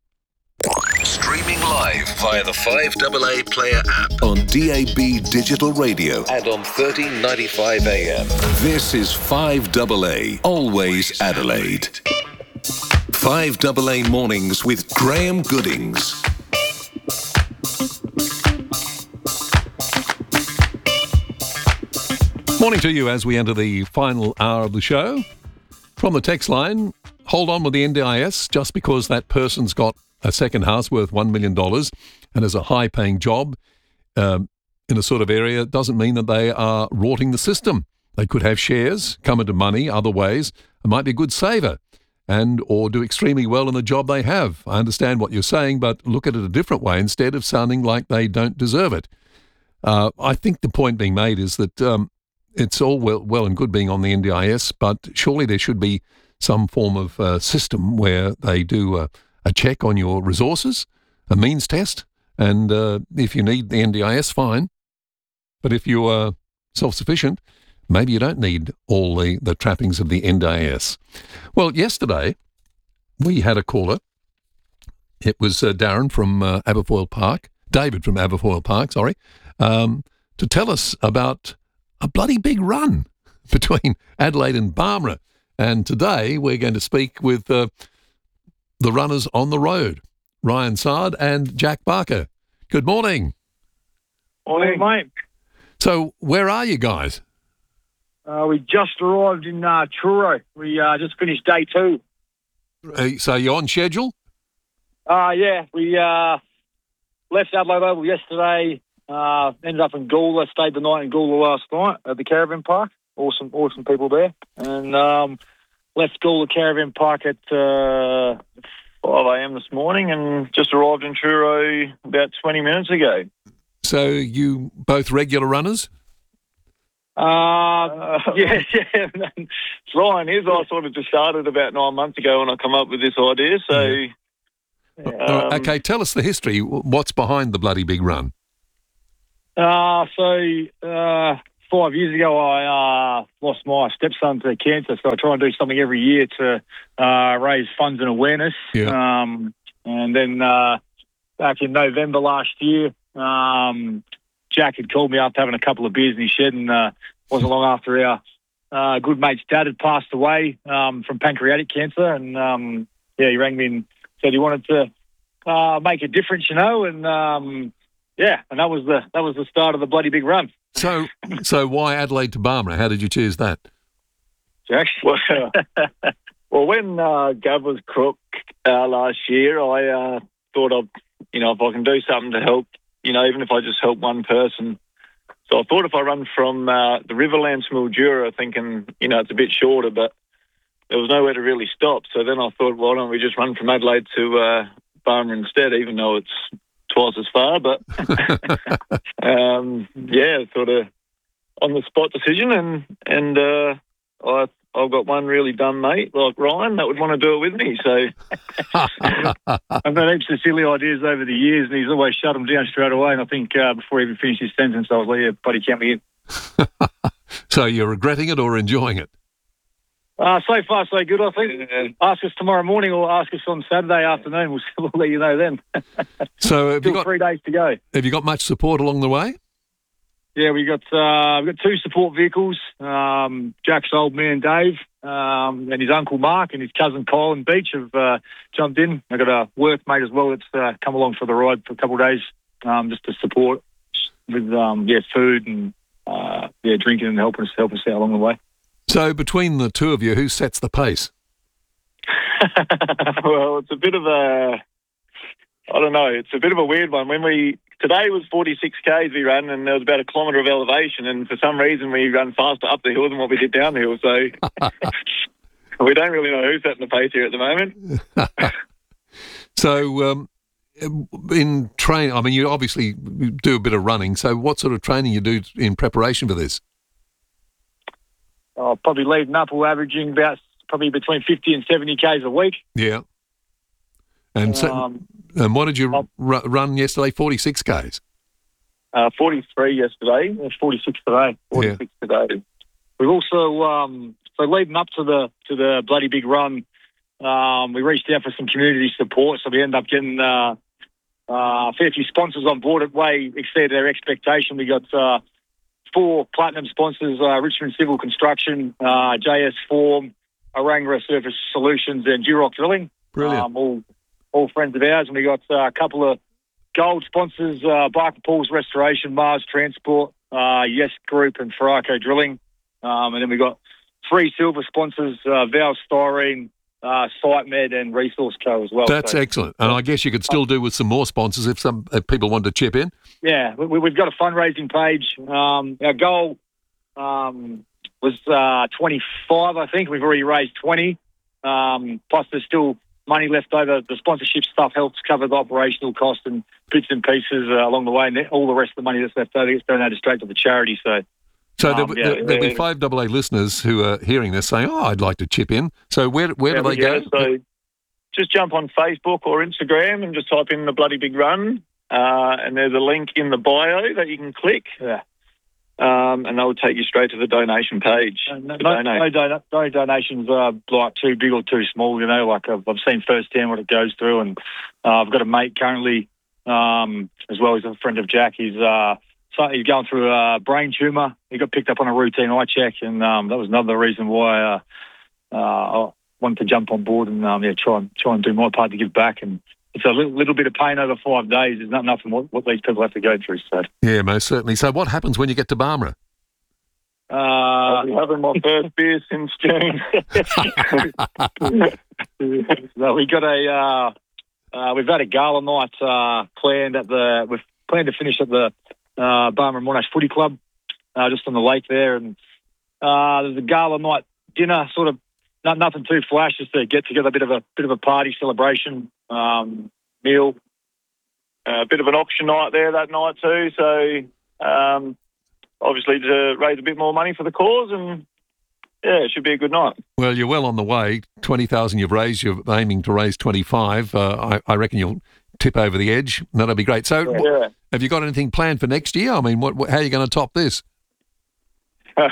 Streaming live via the five A A Player app on D A B Digital Radio and on thirteen ninety-five A M. This is five A A, always Adelaide. five A A Mornings with Graham Goodings. Morning to you as we enter the final hour of the show. From the text line, hold on with the N D I S just because that person's got a second house worth one million dollars and has a high-paying job um, in a sort of area doesn't mean that they are rorting the system. They could have shares, come into money other ways, and might be a good saver and or do extremely well in the job they have. I understand what you're saying, but look at it a different way instead of sounding like they don't deserve it. Uh, I think the point being made is that um, it's all well, well and good being on the N D I S, but surely there should be some form of uh, system where they do uh, a check on your resources, a means test, and uh, if you need the N D I S, fine. But if you are self-sufficient, maybe you don't need all the, the trappings of the N D I S. Well, yesterday we had a caller. It was uh, Darren from uh, Aberfoyle Park, David from Aberfoyle Park, sorry, um, to tell us about a bloody big run between Adelaide and Barmera. And today we're going to speak with uh, the runners on the road, Ryan Sard and Jack Barker. Good morning. Morning, mate. So where are you guys? Uh, we just arrived in uh, Truro. We uh, just finished day two. Uh, so you're on schedule? Uh, yeah, we uh, left Adelaide Oval yesterday, uh, ended up in Gouldar, stayed the night in Gouldar last night at the Caravan Park. Awesome, awesome people there. And um, left Gouldar Caravan Park at uh, five a m this morning and just arrived in Truro about twenty minutes ago. So you both regular runners? Uh, yeah, yeah. Ryan is. I sort of just started about nine months ago when I come up with this idea. So, yeah. um, okay, tell us the history. What's behind the Bloody Big Run? Uh, so uh, five years ago, I uh, lost my stepson to cancer. So I try and do something every year to uh, raise funds and awareness. Yeah. Um, and then uh, back in November last year, um, Jack had called me after having a couple of beers in his shed, and uh, wasn't long after our uh, good mate's dad had passed away um, from pancreatic cancer. And um, yeah, he rang me and said he wanted to uh, make a difference, you know. And um, yeah, and that was the that was the start of the Bloody Big Run. So, so why Adelaide to Barmera? How did you choose that? Jack, well, well when uh, Gav was crook uh, last year, I uh, thought I'd, you know, if I can do something to help. You know, even if I just help one person. So I thought if I run from uh, the Riverlands to Mildura, thinking, you know, it's a bit shorter, but there was nowhere to really stop. So then I thought, why don't we just run from Adelaide to uh, Barmera instead, even though it's twice as far. But, um, yeah, sort of on-the-spot decision. And, and uh, I, I've got one really dumb mate like Ryan that would want to do it with me. So I've had heaps of silly ideas over the years, and he's always shut them down straight away. And I think uh, before he even finished his sentence, I was like, yeah, buddy, count me in. So you're regretting it or enjoying it? Uh, so far, so good, I think. Uh, ask us tomorrow morning or ask us on Saturday afternoon. We'll, we'll let you know then. So have Still you got three days to go. Have you got much support along the way? Yeah, we got uh, we got two support vehicles. Um, Jack's old man Dave um, and his uncle Mark and his cousin Colin Beach have uh, jumped in. I got a workmate as well that's uh, come along for the ride for a couple of days um, just to support with um, yeah food and uh, yeah drinking and helping us help us out along the way. So between the two of you, who sets the pace? Well, it's a bit of a I don't know. It's a bit of a weird one. When we Today was forty-six kays we ran, and there was about a kilometre of elevation, and for some reason we ran faster up the hill than what we did down the hill, so we don't really know who's setting the pace here at the moment. So um, in train, I mean, you obviously do a bit of running, so what sort of training you do in preparation for this? Oh, probably leading up, we're averaging about probably between fifty and seventy kays a week. Yeah. And so, um, and what did you r- run yesterday? forty-six kays? Uh, forty-three yesterday. forty-six today. forty-six yeah. today. We've also, um, so leading up to the to the Bloody Big Run, um, we reached out for some community support, so we ended up getting uh, uh, a fair few sponsors on board. It way exceeded our expectation. We got uh, four platinum sponsors, uh, Richmond Civil Construction, uh, J S Form, Oranga Surface Solutions and Durock Drilling. Brilliant. Um, all, all friends of ours. And we got uh, a couple of gold sponsors, uh, Barker Pools Restoration, Mars Transport, uh, Yes Group and Ferraco Drilling. Um, and then we got three silver sponsors, uh, Val Styrene, uh, SiteMed and Resource Co as well. That's so, excellent. And I guess you could still do with some more sponsors if some if people want to chip in. Yeah, we, we've got a fundraising page. Um, our goal um, was uh, twenty-five, I think. We've already raised twenty. Um, plus there's still money left over. The sponsorship stuff helps cover the operational costs and bits and pieces uh, along the way. And all the rest of the money that's left over gets donated straight to the charity. So So um, there'll, yeah, there'll, there'll yeah. be five double A listeners who are hearing this saying, oh, I'd like to chip in. So where where There do we they go? So just jump on Facebook or Instagram and just type in the Bloody Big Run. Uh, and there's a link in the bio that you can click. Yeah. Um, and that will take you straight to the donation page. Uh, no, to no, donate. no, don- no donations are like too big or too small, you know, like I've, I've seen firsthand what it goes through. And uh, I've got a mate currently, um, as well as a friend of Jack. He's, uh, so he's going through a brain tumour. He got picked up on a routine eye check, and um, that was another reason why uh, uh, I wanted to jump on board and um, yeah, try and try and do my part to give back. And it's a little, little bit of pain over five days. There's not nothing what, what these people have to go through. So Yeah, most certainly. So what happens when you get to Barmera? Uh, I'll be having my first beer since June. no, we got a uh, uh, we've had a gala night uh, planned at the we've planned to finish at the uh, Barmera Monash Footy Club, uh, just on the lake there, and uh, there's a gala night dinner, sort of not nothing too flash, just to get together, a bit of a bit of a party celebration um, meal. A bit of an auction night there that night too. So um, obviously to raise a bit more money for the cause, and yeah, it should be a good night. Well, you're well on the way. twenty thousand you've raised. You're aiming to raise twenty-five. Uh, I, I reckon you'll tip over the edge. That'll be great. So, Yeah. what, have you got anything planned for next year? I mean, what, what, how are you going to top this? Uh,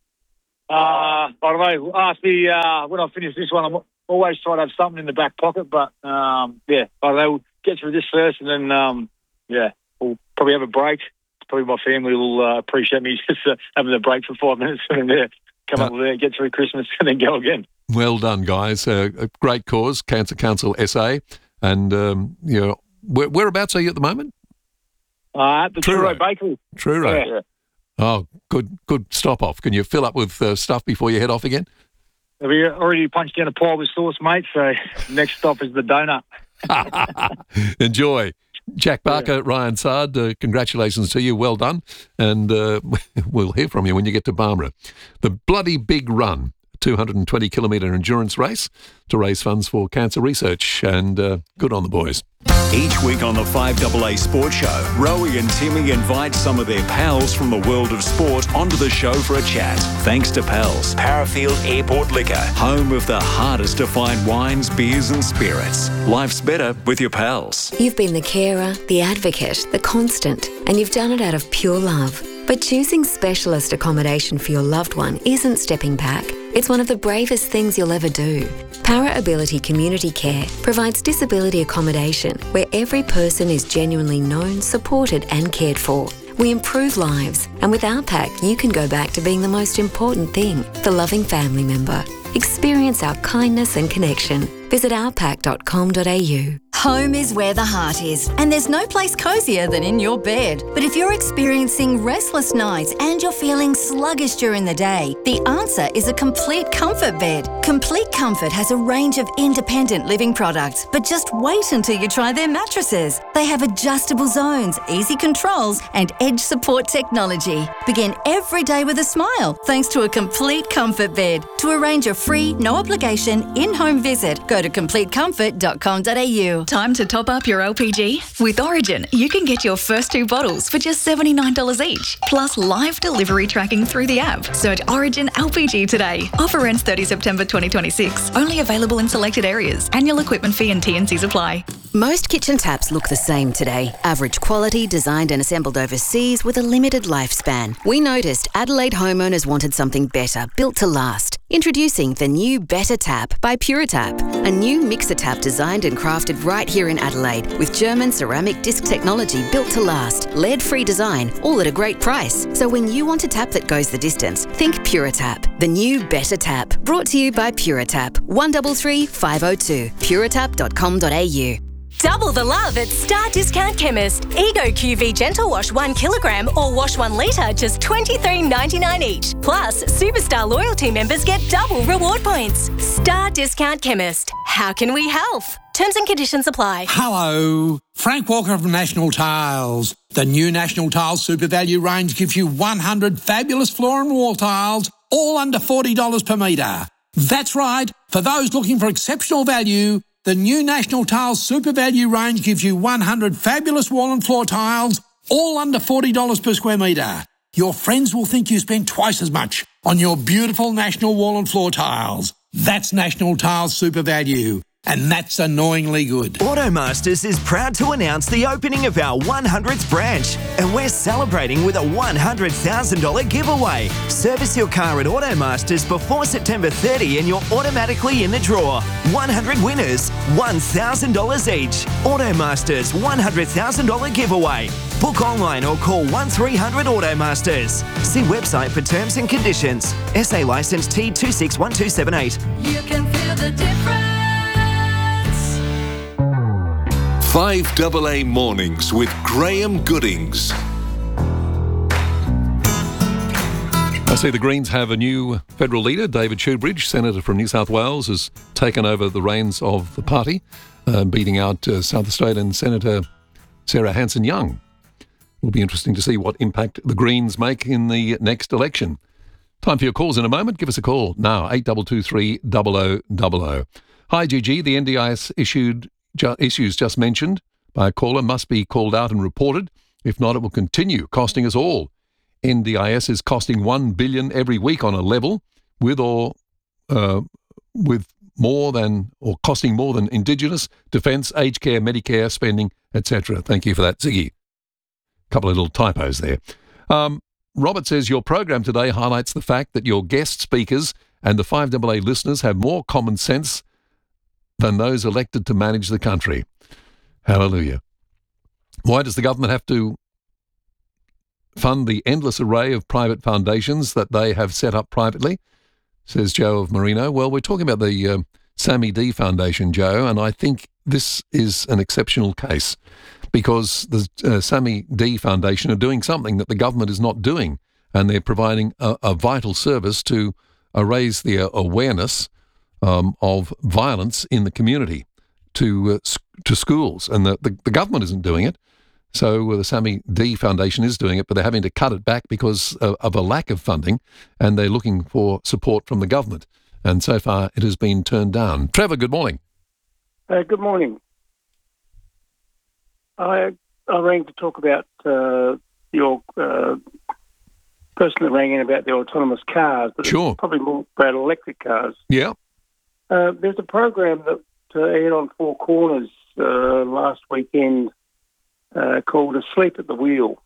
I don't know. Ask me uh, when I finish this one. I'm always trying to have something in the back pocket, but um, yeah, I don't know. We'll get through this first, and then um, yeah, we'll probably have a break. Probably my family will uh, appreciate me just uh, having a break for five minutes, and then yeah, come Uh, up with it, get through Christmas, and then go again. Well done, guys. Uh, a great cause, Cancer Council S A. And, um, you know, where, whereabouts are you at the moment? Uh, at the Truro. Truro Bakery. Truro. Yeah, yeah. Oh, good good stop off. Can you fill up with uh, stuff before you head off again? We already punched down a pile with sauce, mate, so next stop is the donut. Enjoy. Jack Barker, yeah. Ryan Sard, uh, congratulations to you. Well done. And uh, we'll hear from you when you get to Barmera. The Bloody Big Run, two hundred twenty kilometre endurance race to raise funds for cancer research. And uh, good on the boys. Each week on the five A A Sports Show, Rowie and Timmy invite some of their pals from the world of sport onto the show for a chat. Thanks to Pals, Parafield Airport Liquor, home of the hardest to find wines, beers and spirits. Life's better with your pals. You've been the carer, the advocate, the constant, and you've done it out of pure love. But choosing specialist accommodation for your loved one isn't stepping back. It's one of the bravest things you'll ever do. Para Ability Community Care provides disability accommodation where every person is genuinely known, supported and cared for. We improve lives, and with our pack, you can go back to being the most important thing, the loving family member. Experience our kindness and connection. Visit our pack dot com dot a u. Home is where the heart is, and there's no place cozier than in your bed. But if you're experiencing restless nights and you're feeling sluggish during the day, the answer is a Complete Comfort bed. Complete Comfort has a range of independent living products, but just wait until you try their mattresses. They have adjustable zones, easy controls, and edge support technology. Begin every day with a smile thanks to a Complete Comfort bed. To arrange a free, no obligation, in-home visit, go to complete comfort dot com dot a u. Time to top up your L P G? With Origin, you can get your first two bottles for just seventy-nine dollars each, plus live delivery tracking through the app. Search Origin L P G today. Offer ends thirtieth September twenty twenty-six. Only available in selected areas. Annual equipment fee and T and Cs apply. Most kitchen taps look the same today. Average quality, designed and assembled overseas with a limited lifespan. We noticed Adelaide homeowners wanted something better, built to last. Introducing the new Better Tap by PuraTap, a new mixer tap designed and crafted right here in Adelaide with German ceramic disc technology built to last, lead-free design, all at a great price. So when you want a tap that goes the distance, think PuraTap, the new Better Tap. Brought to you by PuraTap, one three three five oh two, puratap dot com dot a u. Double the love at Star Discount Chemist. Ego Q V Gentle Wash one kilogram or wash one litre, just twenty-three ninety-nine each. Plus, Superstar loyalty members get double reward points. Star Discount Chemist. How can we help? Terms and conditions apply. Hello, Frank Walker from National Tiles. The new National Tiles Super Value range gives you one hundred fabulous floor and wall tiles, all under forty dollars per metre. That's right, for those looking for exceptional value, the new National Tiles Super Value range gives you one hundred fabulous wall and floor tiles, all under forty dollars per square metre. Your friends will think you spent twice as much on your beautiful National wall and floor tiles. That's National Tiles Super Value. And that's annoyingly good. Automasters is proud to announce the opening of our one hundredth branch, and we're celebrating with a one hundred thousand dollars giveaway. Service your car at Automasters before September thirtieth and you're automatically in the draw. one hundred winners, one thousand dollars each. Automasters one hundred thousand dollars giveaway. Book online or call one three hundred Automasters. See website for terms and conditions. S A licence T two six one two seven eight. You can feel the difference. five A A Mornings with Graham Goodings. I see the Greens have a new federal leader. David Shoebridge, Senator from New South Wales, has taken over the reins of the party, uh, beating out uh, South Australian Senator Sarah Hanson-Young. It will be interesting to see what impact the Greens make in the next election. Time for your calls in a moment. Give us a call now, eight two two three zero zero zero zero. Hi, Gigi. The N D I S issued ju- issues just mentioned by a caller must be called out and reported. If not, it will continue costing us all. N D I S is costing one billion dollars every week on a level, with or uh, with more than or costing more than Indigenous, Defence, aged care, Medicare spending, et cetera. Thank you for that, Ziggy. Couple of little typos there. Um, Robert says your program today highlights the fact that your guest speakers and the five A A listeners have more common sense than those elected to manage the country. Hallelujah. Why does the government have to fund the endless array of private foundations that they have set up privately? Says Joe of Merino. Well, we're talking about the uh, Sammy D Foundation, Joe, and I think this is an exceptional case because the uh, Sammy D Foundation are doing something that the government is not doing, and they're providing a, a vital service to uh, raise the uh, awareness um, of violence in the community to uh, to schools, and the, the, the government isn't doing it. So uh, the Sammy D Foundation is doing it, but they're having to cut it back because of, of a lack of funding, and they're looking for support from the government. And so far, it has been turned down. Trevor, good morning. Uh, good morning. I I rang to talk about uh, your uh, person that rang in about the autonomous cars, but sure. It's probably more about electric cars. Yeah. Uh, there's a program that uh, aired on Four Corners uh, last weekend uh, called Asleep at the Wheel.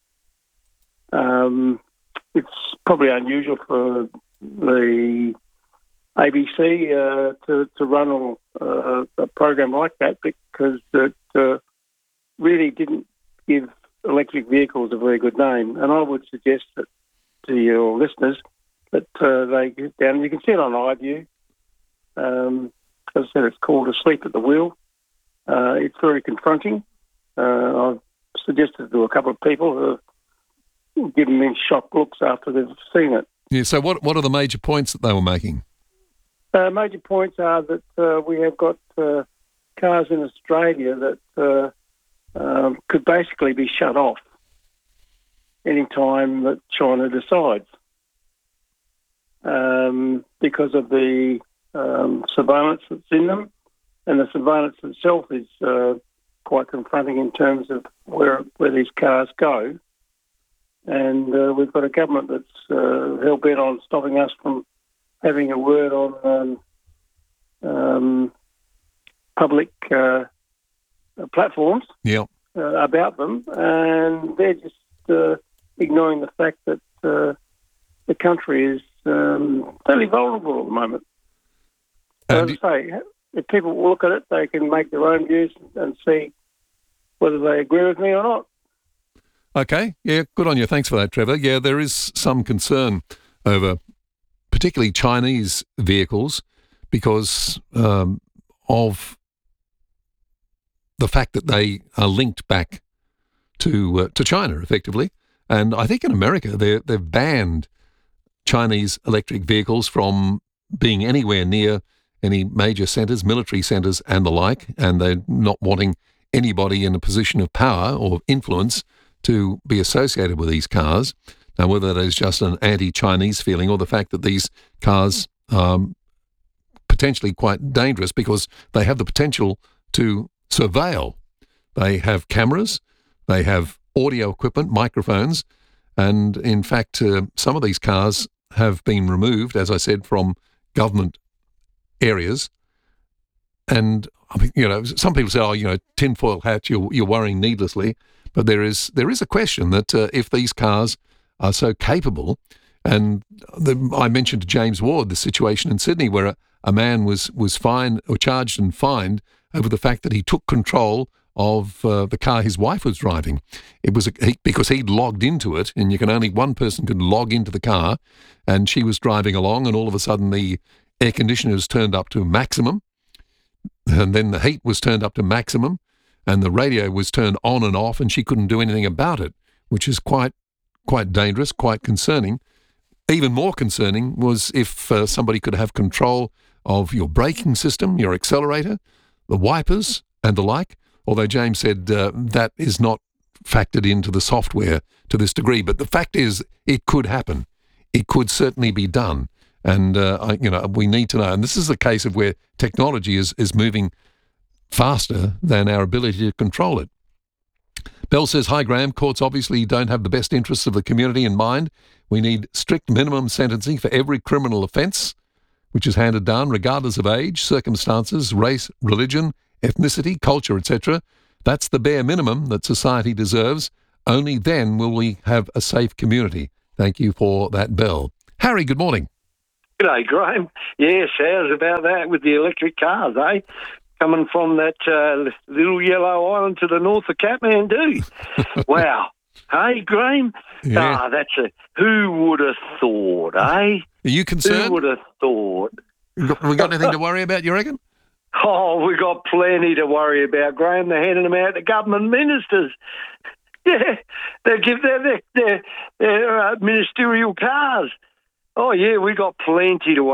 Um, it's probably unusual for the A B C uh, to, to run uh, a program like that because it uh, really didn't give electric vehicles a very good name. And I would suggest that to your listeners that uh, they get down. You can see it on iView. Um, as I said, it's called Asleep at the Wheel. Uh, it's very confronting. Uh, I've suggested to a couple of people who have given me shocked looks after they've seen it. Yeah. So what what are the major points that they were making? Uh, major points are that uh, we have got uh, cars in Australia that uh, um, could basically be shut off any time that China decides um, because of the um, surveillance that's in them, and the surveillance itself is uh, quite confronting in terms of where where these cars go. And uh, we've got a government that's uh, hell-bent on stopping us from having a word on um, um, public uh, platforms yep. uh, about them, and they're just uh, ignoring the fact that uh, the country is um, fairly vulnerable at the moment. So as I say, if people look at it, they can make their own views and see whether they agree with me or not. Okay, yeah, good on you. Thanks for that, Trevor. Yeah, there is some concern over particularly Chinese vehicles because um, of the fact that they are linked back to uh, to China, effectively. And I think in America, they're, they've banned Chinese electric vehicles from being anywhere near any major centres, military centres and the like, and they're not wanting anybody in a position of power or influence to be associated with these cars. Now, whether that is just an anti-Chinese feeling or the fact that these cars are potentially quite dangerous because they have the potential to surveil. They have cameras, they have audio equipment, microphones, and in fact, uh, some of these cars have been removed, as I said, from government areas. And, I mean, you know, some people say, oh, you know, tinfoil hat, you're, you're worrying needlessly. But there is there is a question that uh, if these cars are so capable, and the, I mentioned to James Ward the situation in Sydney where a, a man was, was fined or charged and fined over the fact that he took control of uh, the car his wife was driving. It was a, he, because he'd logged into it, and you can only one person could log into the car, and she was driving along, and all of a sudden the air conditioner was turned up to maximum, and then the heat was turned up to maximum, and the radio was turned on and off, and she couldn't do anything about it, which is quite quite dangerous, quite concerning. Even more concerning was if uh, somebody could have control of your braking system, your accelerator, the wipers, and the like, although James said uh, that is not factored into the software to this degree. But the fact is, it could happen. It could certainly be done. And, uh, I, you know, we need to know. And this is a case of where technology is, is moving faster than our ability to control it. Bell says, hi Graham, courts obviously don't have the best interests of the community in mind. We need strict minimum sentencing for every criminal offence which is handed down regardless of age, circumstances, race, religion, ethnicity, culture, et cetera. That's the bare minimum that society deserves. Only then will we have a safe community. Thank you for that, Bell. Harry, good morning. G'day, Graham. Yes, how's about that with the electric cars, eh? Coming from that uh, little yellow island to the north of Kathmandu. Wow. Hey, Graham? Yeah. Ah, that's a... Who would have thought, eh? Are you concerned? Who would have thought? We got, we got anything to worry about, you reckon? Oh, we got plenty to worry about, Graham. They're handing them out to government ministers. Yeah, they give their, their, their, their uh, ministerial cars. Oh, yeah, we got plenty to worry